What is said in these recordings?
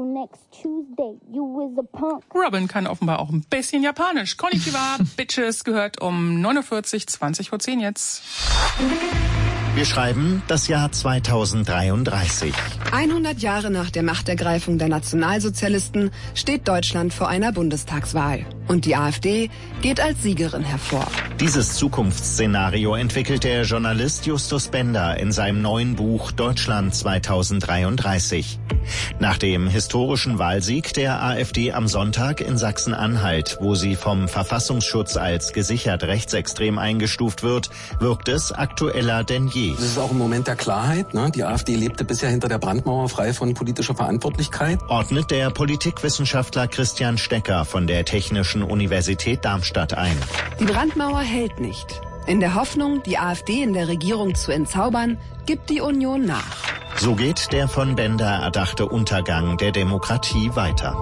you next Tuesday. You is a punk. Robin kann offenbar auch ein bisschen Japanisch. Konnichiwa, Bitches, gehört um 49, 20 vor 10 jetzt. Wir schreiben das Jahr 2033. 100 Jahre nach der Machtergreifung der Nationalsozialisten steht Deutschland vor einer Bundestagswahl. Und die AfD geht als Siegerin hervor. Dieses Zukunftsszenario entwickelt der Journalist Justus Bender in seinem neuen Buch Deutschland 2033. Nach dem historischen Wahlsieg der AfD am Sonntag in Sachsen-Anhalt, wo sie vom Verfassungsschutz als gesichert rechtsextrem eingestuft wird, wirkt es aktueller denn je. Das ist auch ein Moment der Klarheit. Ne? Die AfD lebte bisher hinter der Brandmauer frei von politischer Verantwortlichkeit. Ordnet der Politikwissenschaftler Christian Stecker von der Technischen Universität Darmstadt ein. Die Brandmauer hält nicht. In der Hoffnung, die AfD in der Regierung zu entzaubern, gibt die Union nach. So geht der von Bender erdachte Untergang der Demokratie weiter.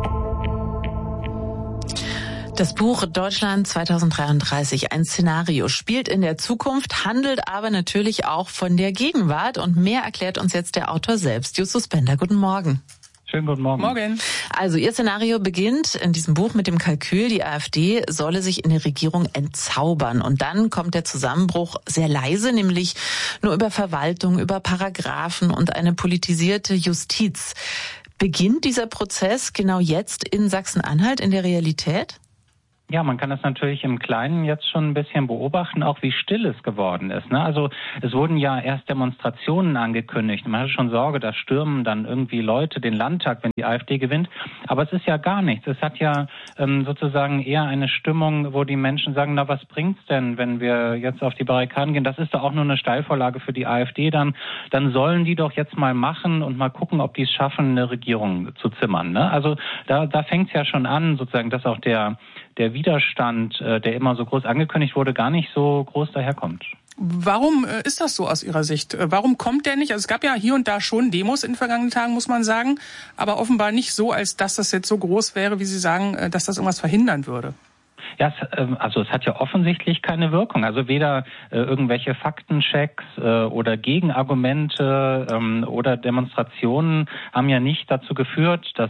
Das Buch Deutschland 2033, ein Szenario, spielt in der Zukunft, handelt aber natürlich auch von der Gegenwart. Und mehr erklärt uns jetzt der Autor selbst, Justus Bender. Guten Morgen. Schönen guten Morgen. Morgen. Also Ihr Szenario beginnt in diesem Buch mit dem Kalkül, die AfD solle sich in der Regierung entzaubern. Und dann kommt der Zusammenbruch sehr leise, nämlich nur über Verwaltung, über Paragraphen und eine politisierte Justiz. Beginnt dieser Prozess genau jetzt in Sachsen-Anhalt, in der Realität? Ja, man kann das natürlich im Kleinen jetzt schon ein bisschen beobachten, auch wie still es geworden ist. Ne? Also es wurden ja erst Demonstrationen angekündigt. Man hatte schon Sorge, da stürmen dann irgendwie Leute den Landtag, wenn die AfD gewinnt. Aber es ist ja gar nichts. Es hat ja sozusagen eher eine Stimmung, wo die Menschen sagen, na, was bringt's denn, wenn wir jetzt auf die Barrikaden gehen? Das ist doch auch nur eine Steilvorlage für die AfD. Dann sollen die doch jetzt mal machen und mal gucken, ob die es schaffen, eine Regierung zu zimmern. Ne? Also da fängt's ja schon an, sozusagen, dass auch der Widerstand, der immer so groß angekündigt wurde, gar nicht so groß daherkommt. Warum ist das so aus Ihrer Sicht? Warum kommt der nicht? Also es gab ja hier und da schon Demos in den vergangenen Tagen, muss man sagen, aber offenbar nicht so, als dass das jetzt so groß wäre, wie Sie sagen, dass das irgendwas verhindern würde. Ja, es hat ja offensichtlich keine Wirkung. Also weder irgendwelche Faktenchecks oder Gegenargumente oder Demonstrationen haben ja nicht dazu geführt, dass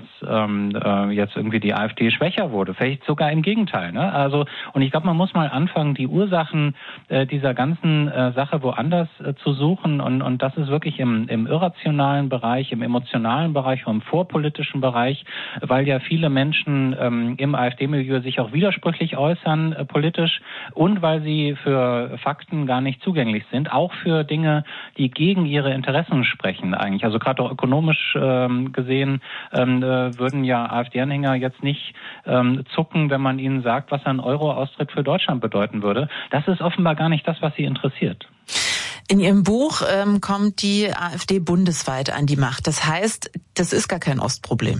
jetzt irgendwie die AfD schwächer wurde. Vielleicht sogar im Gegenteil. Ne? Also, und ich glaube, man muss mal anfangen, die Ursachen dieser ganzen Sache woanders zu suchen. Und das ist wirklich im irrationalen Bereich, im emotionalen Bereich, im vorpolitischen Bereich, weil ja viele Menschen im AfD-Milieu sich auch widersprüchlich äußern politisch und weil sie für Fakten gar nicht zugänglich sind, auch für Dinge, die gegen ihre Interessen sprechen eigentlich. Also gerade auch ökonomisch gesehen würden ja AfD-Anhänger jetzt nicht zucken, wenn man ihnen sagt, was ein Euro-Austritt für Deutschland bedeuten würde. Das ist offenbar gar nicht das, was sie interessiert. In Ihrem Buch kommt die AfD bundesweit an die Macht. Das heißt, das ist gar kein Ostproblem.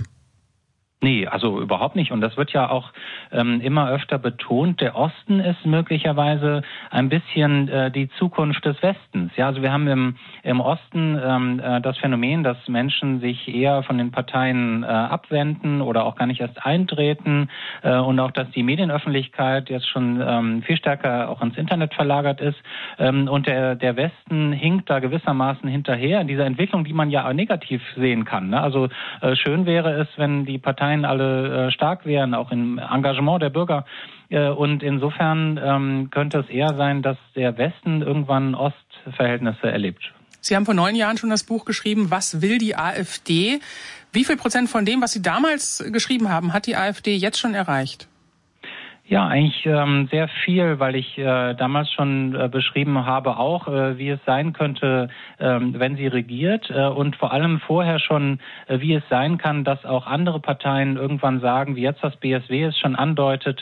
Nee, also überhaupt nicht. Und das wird ja auch immer öfter betont. Der Osten ist möglicherweise ein bisschen die Zukunft des Westens. Ja, also wir haben im Osten das Phänomen, dass Menschen sich eher von den Parteien abwenden oder auch gar nicht erst eintreten und auch, dass die Medienöffentlichkeit jetzt schon viel stärker auch ins Internet verlagert ist. Und der Westen hinkt da gewissermaßen hinterher in dieser Entwicklung, die man ja auch negativ sehen kann. Ne? Also schön wäre es, wenn die Parteien alle stark wären, auch im Engagement der Bürger. Und insofern könnte es eher sein, dass der Westen irgendwann Ostverhältnisse erlebt. Sie haben vor 9 Jahren schon das Buch geschrieben, Was will die AfD? Wie viel Prozent von dem, was Sie damals geschrieben haben, hat die AfD jetzt schon erreicht? Ja, eigentlich sehr viel, weil ich damals schon beschrieben habe auch, wie es sein könnte, wenn sie regiert und vor allem vorher schon, wie es sein kann, dass auch andere Parteien irgendwann sagen, wie jetzt das BSW es schon andeutet,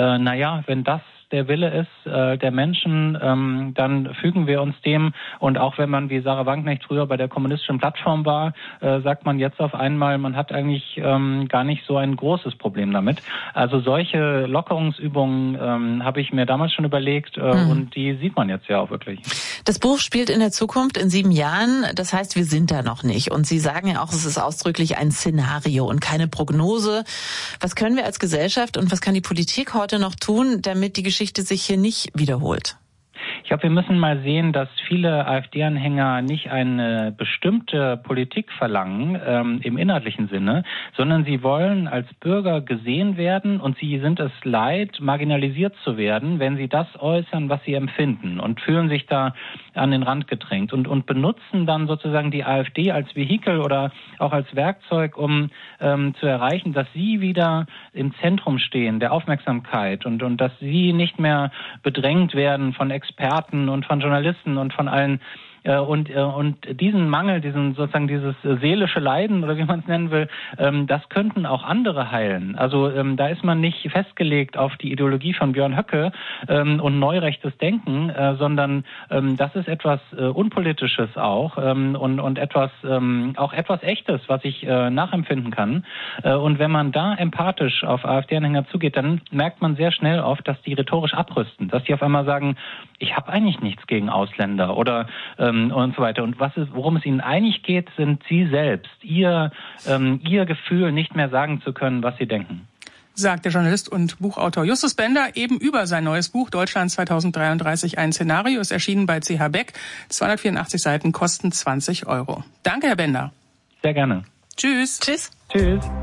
wenn das der Wille ist der Menschen, dann fügen wir uns dem. Und auch wenn man wie Sarah Wagenknecht früher bei der kommunistischen Plattform war, sagt man jetzt auf einmal, man hat eigentlich gar nicht so ein großes Problem damit. Also solche Lockerungsübungen habe ich mir damals schon überlegt und die sieht man jetzt ja auch wirklich. Das Buch spielt in der Zukunft in 7 Jahren. Das heißt, wir sind da noch nicht. Und Sie sagen ja auch, es ist ausdrücklich ein Szenario und keine Prognose. Was können wir als Gesellschaft und was kann die Politik heute noch tun, damit die Geschichte sich hier nicht wiederholt? glaube, wir müssen mal sehen, dass viele AfD-Anhänger nicht eine bestimmte Politik verlangen, im inhaltlichen Sinne, sondern sie wollen als Bürger gesehen werden und sie sind es leid, marginalisiert zu werden, wenn sie das äußern, was sie empfinden und fühlen sich da an den Rand gedrängt und benutzen dann sozusagen die AfD als Vehikel oder auch als Werkzeug, um zu erreichen, dass sie wieder im Zentrum stehen der Aufmerksamkeit und dass sie nicht mehr bedrängt werden von Experten und von Journalisten und von allen. Und diesen Mangel, dieses seelische Leiden oder wie man es nennen will, das könnten auch andere heilen. Also da ist man nicht festgelegt auf die Ideologie von Björn Höcke und neurechtes Denken, sondern das ist etwas Unpolitisches auch und etwas Echtes, was ich nachempfinden kann. Und wenn man da empathisch auf AfD-Anhänger zugeht, dann merkt man sehr schnell oft, dass die rhetorisch abrüsten, dass die auf einmal sagen, ich habe eigentlich nichts gegen Ausländer oder und so weiter. Und worum es ihnen eigentlich geht, sind sie selbst, ihr Gefühl, nicht mehr sagen zu können, was sie denken. Sagt der Journalist und Buchautor Justus Bender eben über sein neues Buch Deutschland 2033 ein Szenario. Ist erschienen bei CH Beck. 284 Seiten kosten 20 €. Danke, Herr Bender. Sehr gerne. Tschüss. Tschüss. Tschüss.